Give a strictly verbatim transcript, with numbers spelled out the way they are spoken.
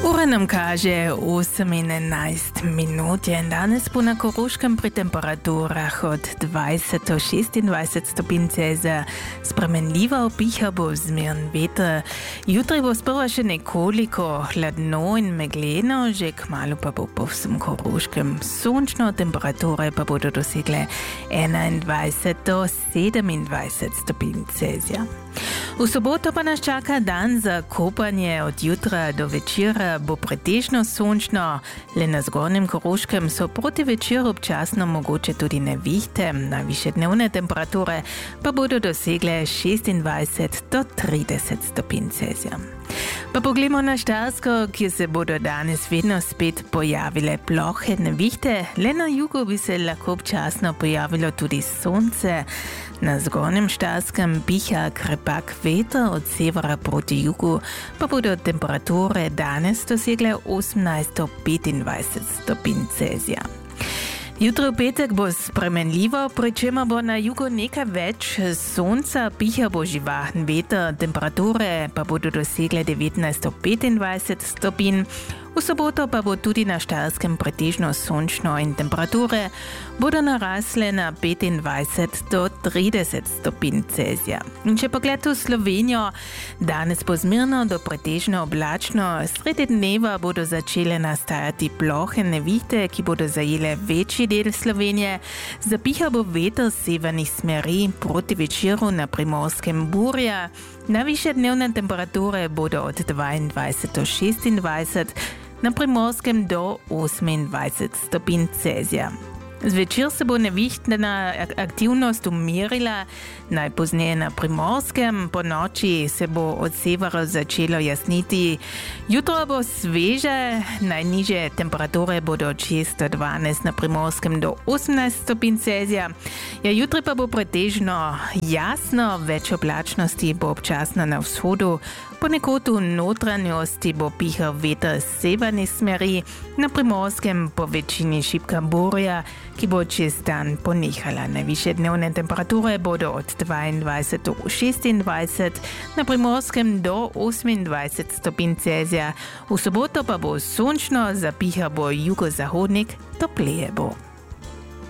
Ura nam kaže osemnajst minut. Danes bo na Koroškem pri temperaturah od dvajset do šestindvajset stopinj Celzija. Spremenljiva opiha bo zmeren veter. Jutri bo sprva še nekoliko hladno in megleno, že kmalu pa bo po vsem Koroškem sončno, temperature pa bodo dosegle enaindvajset do sedemindvajset stopinj Celzija. V soboto pa nas čaka dan za kopanje. Od jutra do večera bo pretežno sončno, le na zgornjem Koroškem so proti večeru občasno mogoče tudi nevihte. Najvišje dnevne temperature pa bodo dosegle šestindvajset do trideset stopinj Celzija. Pa poglejmo na Štajersko, kjer se bodo danes vedno spet pojavile plohe nevihte. Le na jugu bi se lahko občasno pojavilo tudi sonce. Na zgornjem Štajerskem piha krepak veter, od severa proti jugu pa bodo temperature danes dosegle osemnajst do petindvajset stopinj Celzija. Jutro v petek bo spremenljivo, pri čemer bo na jugu nekaj več sonca, piha bo živahen veter, temperature pa bodo dosegle devetnajst do petindvajset stopinj. V soboto pa bo tudi na Štajerskem pretežno sončno in temperature bodo narasle na petindvajset do trideset stopinj Celzija. In če pogledamo Slovenijo, danes bo zmerno do pretežno oblačno, sredi dneva bodo začele nastajati plohe nevihte, ki bodo zajele večji del Slovenije. Zapiha bo veter severnih smeri, proti večeru na Primorskem burja. Najvišje dnevne temperature bodo od dvaindvajset do šestindvajset, na Primorskem do osemindvajset stopinj Celzija. Zvečer se bo nevihtna aktivnost umirila, najpozneje na Primorskem, po noči se bo od severa začelo jasniti. Jutro bo sveže, najnižje temperature bodo od šest do dvanajst, na Primorskem do osemnajst stopinj Celzija. Ja, jutri pa bo pretežno jasno, več oblačnosti bo občasno na vzhodu, ponekod v notranjosti bo pihal veter severnih smeri, na Primorskem po večini šibka burja, ki bo čez dan ponehala. Najvišje dnevne temperature bodo od dvaindvajset do šestindvajset, na Primorskem do osemindvajset stopinj Celzija. V soboto pa bo sončno, zapiha bo jugozahodnik, topleje bo.